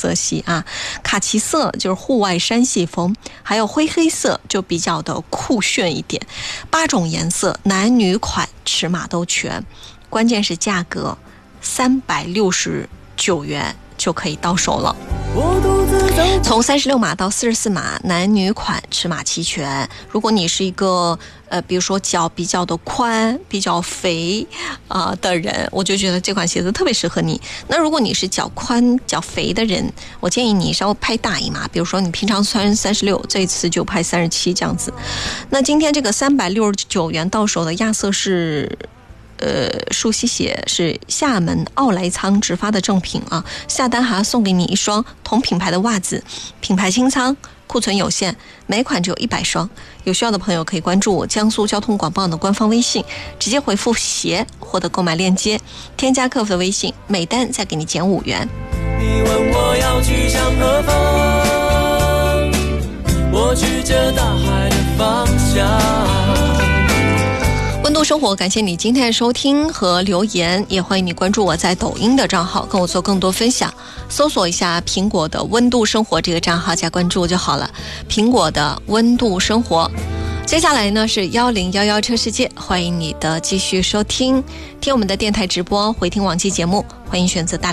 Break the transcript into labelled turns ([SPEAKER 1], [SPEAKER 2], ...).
[SPEAKER 1] 色系啊，卡其色就是户外山系风，还有灰黑色就比较的酷炫一点。8种颜色，男女款尺码都全，关键是价格369元就可以到手了。从36码到44码，男女款尺码齐全。如果你是一个比如说脚比较的宽、比较肥的人，我就觉得这款鞋子特别适合你。那如果你是脚宽、脚肥的人，我建议你稍微拍大一码，比如说你平常穿36，这一次就拍37这样子。那今天这个369元到手的亚瑟士树溪鞋是厦门奥莱仓直发的正品啊，下单还要送给你一双同品牌的袜子，品牌清仓，库存有限，每款只有100双。有需要的朋友可以关注我江苏交通广播网的官方微信，直接回复鞋获得购买链接，添加客服的微信，每单再给你减5元。
[SPEAKER 2] 你问我要去向何方，我指着大海的方向。
[SPEAKER 1] 温度生活，感谢你今天的收听和留言，也欢迎你关注我在抖音的账号，跟我做更多分享。搜索一下苹果的温度生活这个账号加关注就好了，苹果的温度生活。接下来呢是1011车世界，欢迎你的继续收听，听我们的电台直播，回听往期节目，欢迎选择大